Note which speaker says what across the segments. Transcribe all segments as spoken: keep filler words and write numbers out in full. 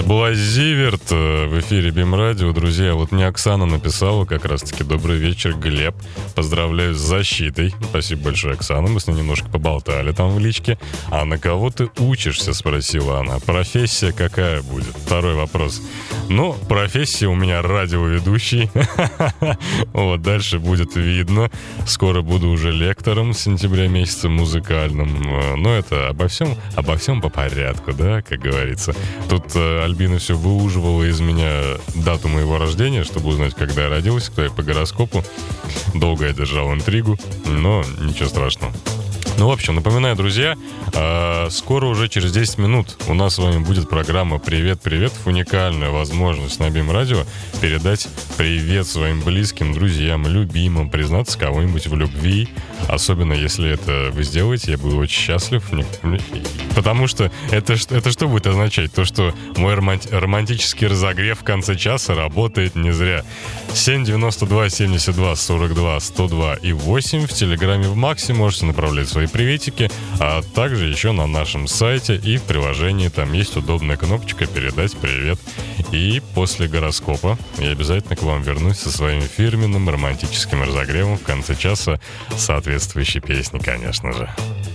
Speaker 1: Блазиверт в эфире БИМ-радио. Друзья, вот мне Оксана написала как раз-таки: добрый вечер, Глеб. Поздравляю с защитой. Спасибо большое, Оксана. Мы с ней немножко поболтали там в личке. А на кого ты учишься, спросила она. Профессия какая будет? Второй вопрос. Ну, профессия у меня радиоведущий. Вот, дальше будет видно. Скоро буду уже лектором с сентября месяца музыкальным. Но это обо всем, обо всем по порядку, да, как говорится. Тут Альбина все выуживала из меня дату моего рождения, чтобы узнать, когда я родился, кто я по гороскопу. Долго я держал интригу, но ничего страшного. Ну, в общем, напоминаю, друзья, э, скоро уже через десять минут у нас с вами будет программа «Привет-привет». Уникальная возможность на БИМ-радио передать привет своим близким, друзьям, любимым, признаться кого-нибудь в любви. Особенно, если это вы сделаете, я буду очень счастлив. Потому что это, это что будет означать? То, что мой романти- романтический разогрев в конце часа работает не зря. семь девяносто два семьдесят два сорок два сто два и восемь. В Телеграме в Максе можете направлять свои приветики, а также еще на нашем сайте и в приложении. Там есть удобная кнопочка «Передать привет». И после гороскопа я обязательно к вам вернусь со своим фирменным романтическим разогревом в конце часа соответствующей песни, конечно же.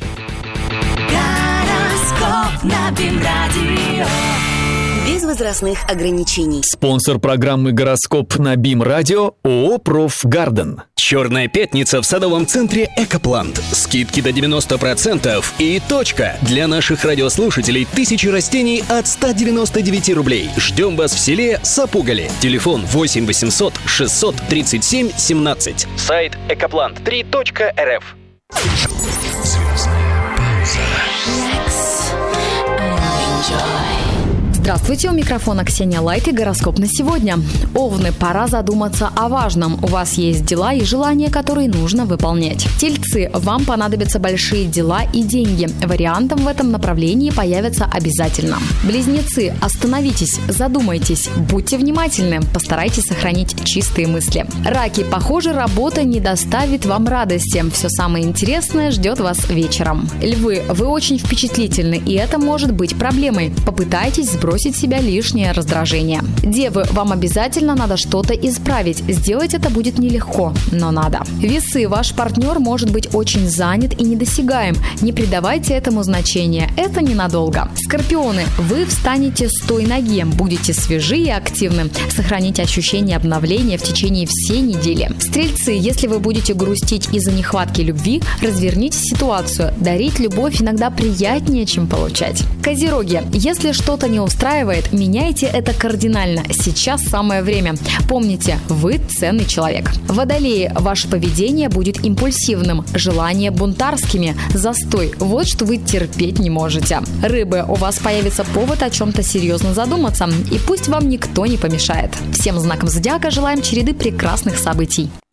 Speaker 2: Гороскоп на БИМ-радио. Без возрастных ограничений.
Speaker 3: Спонсор программы «Гороскоп» на БИМ-радио ООО «Профгарден».
Speaker 4: Черная пятница в садовом центре «Экоплант». Скидки до девяносто процентов и точка. Для наших радиослушателей тысячи растений от ста девяноста девяти рублей. Ждем вас в селе Сапугали. Телефон восемь восемьсот шестьсот тридцать семь семнадцать. Сайт экоплант три точка эр эф.
Speaker 2: Звездная пауза.
Speaker 5: Здравствуйте, у микрофона Ксения Лайк и гороскоп на сегодня. Овны, пора задуматься о важном. У вас есть дела и желания, которые нужно выполнять. Тельцы, вам понадобятся большие дела и деньги. Вариантом в этом направлении появятся обязательно. Близнецы, остановитесь, задумайтесь, будьте внимательны, постарайтесь сохранить чистые мысли. Раки, похоже, работа не доставит вам радости. Все самое интересное ждет вас вечером. Львы, вы очень впечатлительны, и это может быть проблемой. Попытайтесь сбросить сбросить с себя лишнее раздражение. Девы, вам обязательно надо что-то исправить. Сделать это будет нелегко, но надо. Весы, ваш партнер может быть очень занят и недосягаем. Не придавайте этому значения, это ненадолго. Скорпионы, вы встанете с той ноги, будете свежи и активны. Сохраните ощущение обновления в течение всей недели. Стрельцы, если вы будете грустить из-за нехватки любви, разверните ситуацию. Дарить любовь иногда приятнее, чем получать. Козероги, если что-то не устраивает, меняйте это кардинально. Сейчас самое время. Помните, вы ценный человек. Водолеи, ваше поведение будет импульсивным, желания бунтарскими, застой. Вот что вы терпеть не можете. Рыбы, у вас появится повод о чем-то серьезно задуматься, и пусть вам никто не помешает. Всем знакам зодиака желаем череды прекрасных событий.